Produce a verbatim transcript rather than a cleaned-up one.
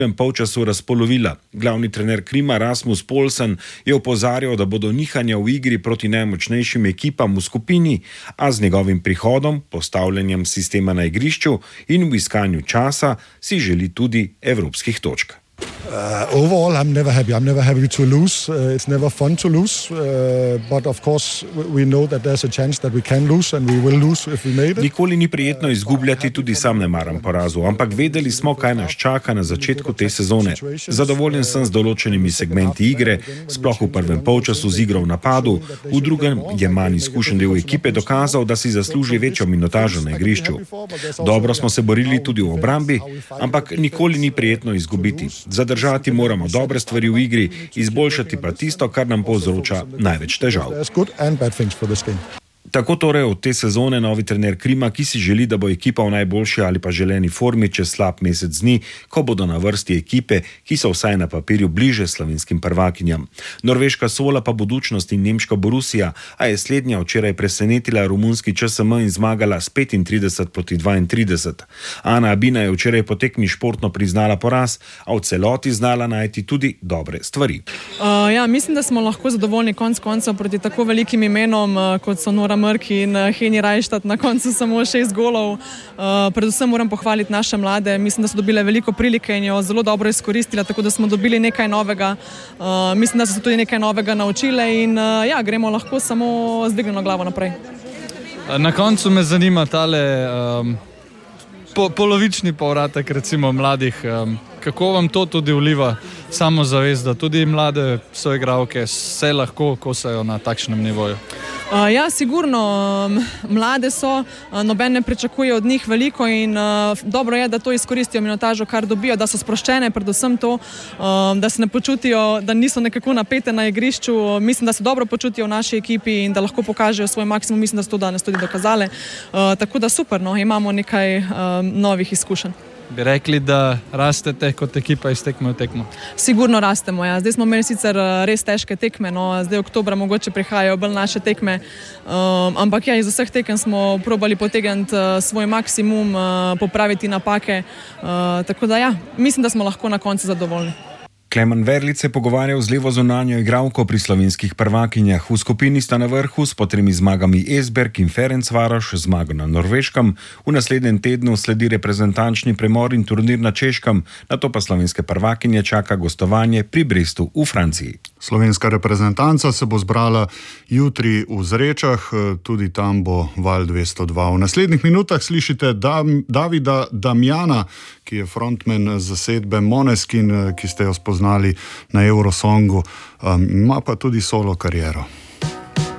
polčasu razpolovila. Glavni trener Krima Rasmus Poulsen je opozarjal, da bodo nihanja v igri proti najmočnejšim ekipam v skupini, a z njegovim prihodom, postavljanjem sistema na igrišču in v iskanju časa si želi tudi evropskih točk. Uh, overall, I'm never happy. I'm never happy to lose. Uh, it's never fun to lose. Uh, but of course, we know that there's a chance that we can lose and we will lose if we made it. Nikoli ni prijetno izgubljati, tudi sam ne maram porazu, ampak vedeli smo, kaj nas čaka na začetku te sezone. Zadovoljen sem z določenimi segmenti igre, sploh v prvem polčasu z igro v napadu, v drugem je manj izkušen del ekipe dokazal, da si zasluži večjo minutažo na igrišču. Dobro smo se borili tudi v obrambi, ampak nikoli ni prijetno izgubiti. Zadržati moramo dobre stvari v igri, izboljšati pa tisto, kar nam povzroča največ težav. Tako torej od te sezone novi trener Krima, ki si želi, da bo ekipa v najboljši ali pa želeni formi čez slab mesec dni, ko bodo na vrsti ekipe, ki so vsaj na papirju bliže slovenskim prvakinjam. Norveška Sola pa Budućnost in nemška Borussia, a je slednja včeraj presenetila romunski Č S M in zmagala s petintrideset proti dvaintrideset. Ana Abina je včeraj po tekmi športno priznala poraz, a v celoti znala najti tudi dobre stvari. Uh, ja, mislim, da smo lahko zadovoljni konc koncev proti tako velikim imenom, uh, kot so Nora Mrk in Heni Rajštad, na koncu samo šest golov. Uh, predvsem moram pohvaliti naše mlade. Mislim, da so dobile veliko prilike in jo zelo dobro izkoristile, tako da smo dobili nekaj novega. Uh, mislim, da so se tudi nekaj novega naučile in uh, ja, gremo lahko samo z dvignjeno glavo naprej. Na koncu me zanima tale um, po, polovični povratek recimo mladih. Um, kako vam to tudi vliva samozavest, da tudi mlade soigralke se lahko kosajo na takšnem nivoju? Uh, ja, sigurno. Mlade so, uh, noben ne pričakuje od njih veliko in uh, dobro je, da to izkoristijo minutažo, kar dobijo, da so sproščene, predvsem to, uh, da se ne počutijo, da niso nekako napete na igrišču. Mislim, da se dobro počutijo v naši ekipi in da lahko pokažejo svoj maksimum. Mislim, da so to danes tudi dokazale. Uh, tako da super, no, imamo nekaj uh, novih izkušenj. Bi rekli, da rastete kot ekipa iz tekme v tekmo? Sigurno rastemo, ja. Zdaj smo imeli sicer res težke tekme, no, zdaj oktobra mogoče prihajajo bolj naše tekme, um, ampak ja, iz vseh tekem smo probali potegniti uh, svoj maksimum, uh, popraviti napake, uh, tako da ja, mislim, da smo lahko na koncu zadovoljni. Klemen Verlič se je pogovarjal z levo zunanjo igralko pri slovenskih prvakinjah. V skupini sta na vrhu s po tremi zmagami Esbjerg in Ferencvaroš, zmago na Norveškem. V naslednjem tednu sledi reprezentančni premor in turnir na Češkem, nato pa slovenske prvakinje čaka gostovanje pri Brestu v Franciji. Slovenska reprezentanca se bo zbrala jutri v Zrečah, tudi tam bo val dvesto dva. V naslednjih minutah slišite Davida Damjana, ki je frontman zasedbe Måneskin, ki ste jo spoznali na Eurosongu, ima pa tudi solo kariero.